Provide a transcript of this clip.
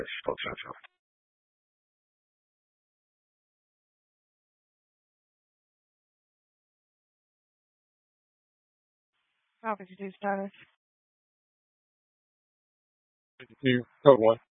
Tchau, tchau, tchau. How could you do status? You code one.